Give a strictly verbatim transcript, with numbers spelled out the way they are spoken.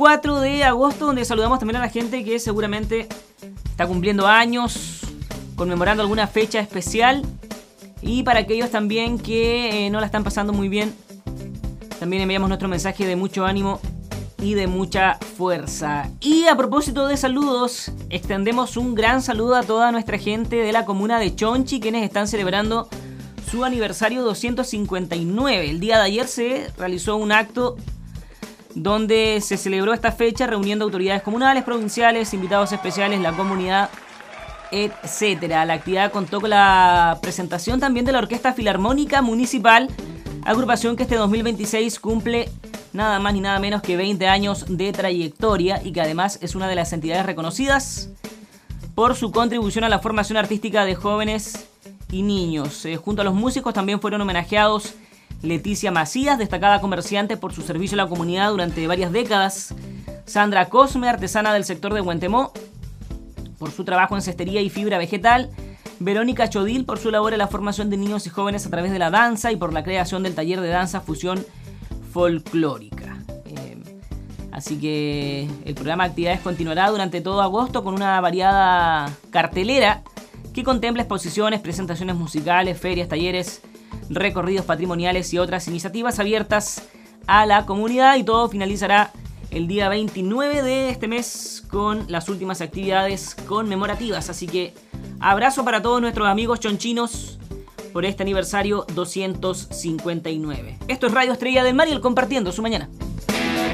veinticuatro de agosto, donde saludamos también a la gente que seguramente está cumpliendo años, conmemorando alguna fecha especial. Y para aquellos también que eh, no la están pasando muy bien, también enviamos nuestro mensaje de mucho ánimo y de mucha fuerza. Y a propósito de saludos, extendemos un gran saludo a toda nuestra gente de la comuna de Chonchi, quienes están celebrando su aniversario doscientos cincuenta y nueve. El día de ayer se realizó un acto donde se celebró esta fecha reuniendo autoridades comunales, provinciales, invitados especiales, la comunidad, etcétera. La actividad contó con la presentación también de la Orquesta Filarmónica Municipal, agrupación que este dos mil veintiséis cumple nada más ni nada menos que veinte años de trayectoria y que además es una de las entidades reconocidas por su contribución a la formación artística de jóvenes y niños. Eh, junto a los músicos también fueron homenajeados Leticia Macías, destacada comerciante por su servicio a la comunidad durante varias décadas; Sandra Cosme, artesana del sector de Huentemó, por su trabajo en cestería y fibra vegetal; Verónica Chodil, por su labor en la formación de niños y jóvenes a través de la danza y por la creación del taller de danza fusión folclórica. Eh, así que el programa de actividades continuará durante todo agosto con una variada cartelera que contempla exposiciones, presentaciones musicales, ferias, talleres, recorridos patrimoniales y otras iniciativas abiertas a la comunidad, y todo finalizará el día veintinueve de este mes con las últimas actividades conmemorativas. Así que abrazo para todos nuestros amigos chonchinos por este aniversario doscientos cincuenta y nueve. Esto es Radio Estrella del Mar y el Compartiendo su Mañana.